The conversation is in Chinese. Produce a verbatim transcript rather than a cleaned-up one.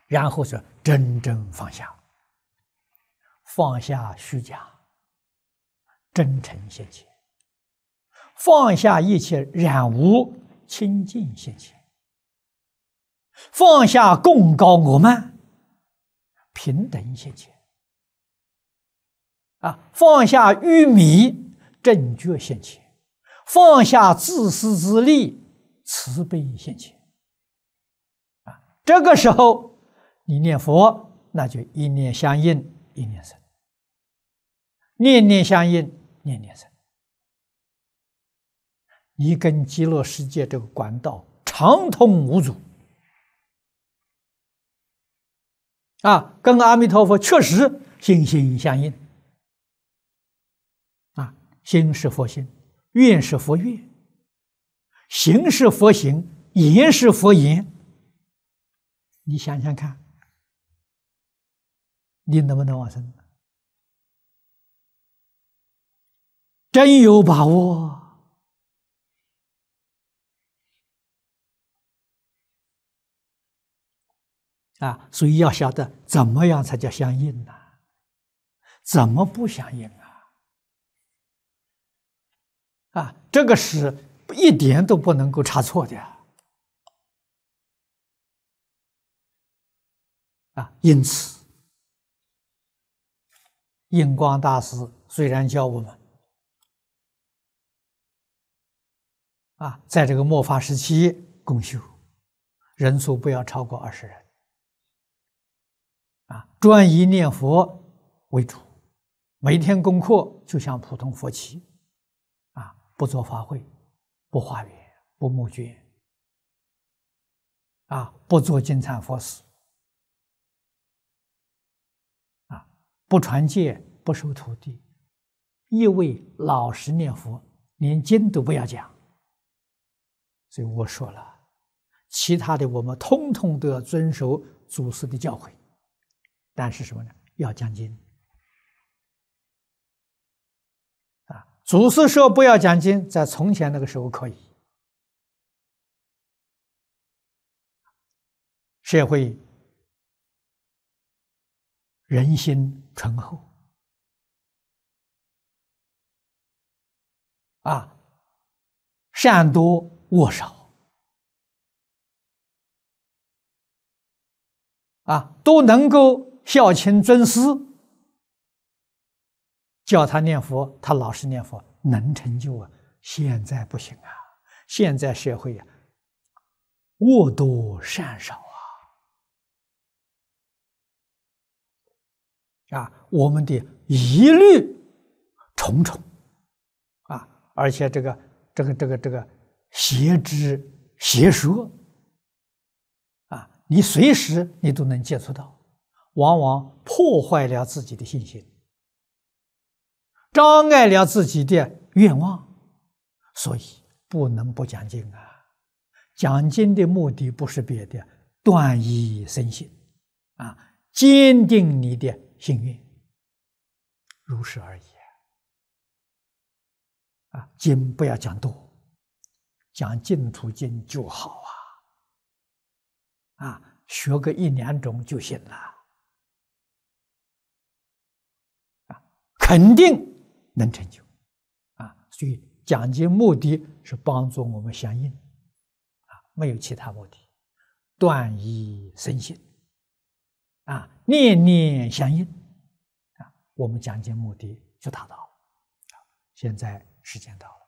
然后是真正放下，放下虚假，真诚现前，放下一切染污，清净现前，放下贡高我慢，平等现前，啊，放下愚迷，正觉现前，放下自私自利，慈悲现前。啊，这个时候你念佛，那就一念相应，一念生；念念相应，念念生。你跟极乐世界这个管道畅通无阻。啊，跟阿弥陀佛确实心心相印。啊，心是佛心，愿是佛愿，行是佛行，言是佛言。你想想看，你能不能往生？真有把握。啊，所以要晓得怎么样才叫相应呢？怎么不相应啊？啊，这个是一点都不能够差错的。啊，因此，印光大师虽然教我们，啊，在这个末法时期共修，人数不要超过二十人。啊，专一念佛为主，每天功课就像普通佛期，啊，不做法会，不化缘，不募捐，啊，不做金蝉佛事，啊，不传戒，不收徒弟，一味老实念佛，连经都不要讲。所以我说了，其他的我们通通都要遵守祖师的教诲。但是什么呢？要讲经啊！祖师说不要讲经，在从前那个时候可以。社会人心淳厚啊，善多恶少啊，都能够孝亲尊师，叫他念佛，他老实念佛，能成就啊。现在不行啊，现在社会啊，恶多善少啊，啊，我们的疑虑重重啊，而且这个这个这个这个邪知邪说啊，你随时你都能接触到。往往破坏了自己的信心，障碍了自己的愿望，所以不能不讲经啊！讲经的目的不是别的，断疑生信，啊，坚定你的心愿，如是而已。啊，经不要讲多，讲净土经就好啊！啊，学个一两种就行了。肯定能成就啊！所以讲经目的是帮助我们相应啊，没有其他目的。断疑生信啊，念念相应啊，我们讲经目的就达到了。现在时间到了。